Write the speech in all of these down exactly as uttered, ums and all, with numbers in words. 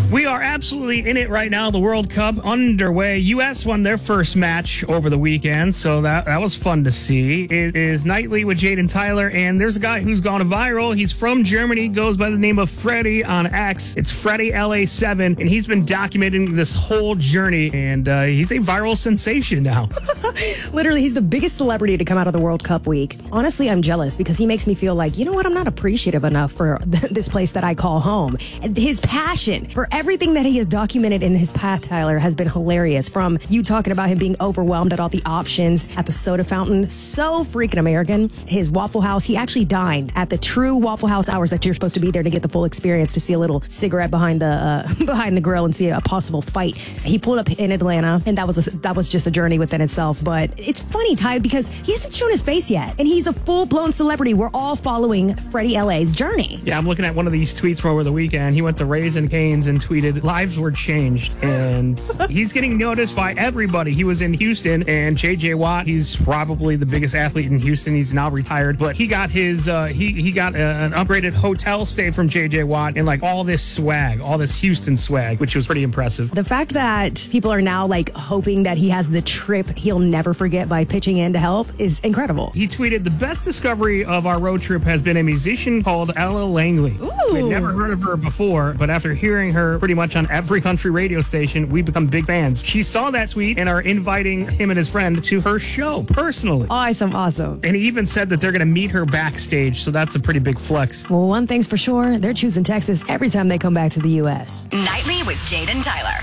We are absolutely in it right now. The World Cup underway. U S won their first match over the weekend, so that, that was fun to see. It is Nightly with Jayden Tyler, and there's a guy who's gone viral. He's from Germany, goes by the name of Freddy on X. It's Freddy L A seven, and he's been documenting this whole journey, and uh, he's a viral sensation now. Literally, he's the biggest celebrity to come out of the World Cup week. Honestly, I'm jealous because he makes me feel like, you know what, I'm not appreciative enough for this place that I call home. And his passion for everything that he has documented in his path, Tyler, has been hilarious. From you talking about him being overwhelmed at all the options at the soda fountain, so freaking American. His Waffle House, he actually dined at the true Waffle House hours that you're supposed to be there to get the full experience, to see a little cigarette behind the uh, behind the grill and see a possible fight. He pulled up in Atlanta, and that was a, that was just a journey within itself. But it's funny, Ty, because he hasn't shown his face yet, and he's a full-blown celebrity. We're all following Freddy L A's journey. Yeah, I'm looking at one of these tweets from over the weekend. He went to Raising Cane's and tweeted, "Lives were changed," and he's getting noticed by everybody. He was in Houston, and J J Watt, he's probably the biggest athlete in Houston. He's now retired, but he got his uh, he he got a, an upgraded hotel stay from J J Watt, and like all this swag, all this Houston swag, which was pretty impressive. The fact that people are now like hoping that he has the trip he'll never forget by pitching in to help is incredible. He tweeted, "The best discovery of our road trip has been a musician called Ella Langley. Ooh. I'd never heard of her before, but after hearing her pretty much on every country radio station, we've become big fans. She saw that tweet and are inviting him and his friend to her show personally." Awesome, awesome. And he even said that they're going to meet her backstage, so that's a pretty big flex. Well, one thing's for sure, they're choosing Texas every time they come back to the U S. Nightly with Jayden Tyler.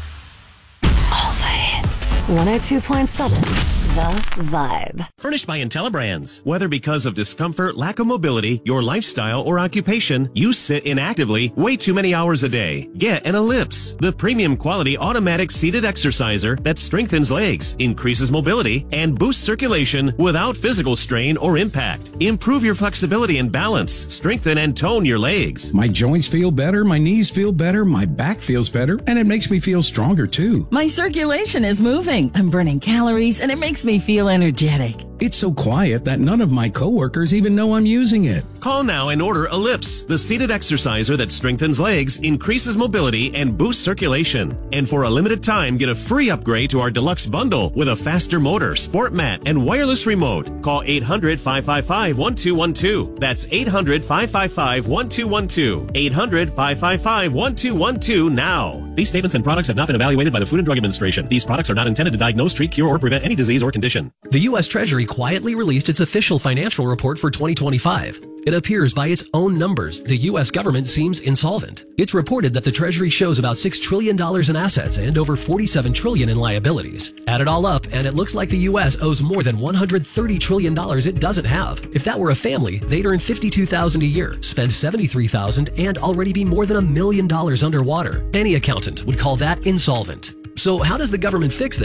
All the hits. one oh two point seven The Vibe. Furnished by IntelliBrands. Whether because of discomfort, lack of mobility, your lifestyle, or occupation, you sit inactively way too many hours a day. Get an Ellipse, the premium quality automatic seated exerciser that strengthens legs, increases mobility, and boosts circulation without physical strain or impact. Improve your flexibility and balance, strengthen and tone your legs. My joints feel better, my knees feel better, my back feels better, and it makes me feel stronger too. My circulation is moving. I'm burning calories, and it makes me feel energetic. It's so quiet that none of my coworkers even know I'm using it. Call now and order Ellipse, the seated exerciser that strengthens legs, increases mobility, and boosts circulation. And for a limited time, get a free upgrade to our deluxe bundle with a faster motor, sport mat, and wireless remote. Call eight hundred, five five five, one two one two. That's eight hundred, five five five, one two one two. eight hundred, five five five, one two one two now. These statements and products have not been evaluated by the Food and Drug Administration. These products are not intended to diagnose, treat, cure, or prevent any disease or condition. The U S Treasury quietly released its official financial report for twenty twenty-five. It appears by its own numbers, the U S government seems insolvent. It's reported that the Treasury shows about six trillion dollars in assets and over forty-seven trillion dollars in liabilities. Add it all up, and it looks like the U S owes more than one hundred thirty trillion dollars it doesn't have. If that were a family, they'd earn fifty-two thousand dollars a year, spend seventy-three thousand dollars, and already be more than a million dollars underwater. Any accountant would call that insolvent. So how does the government fix this?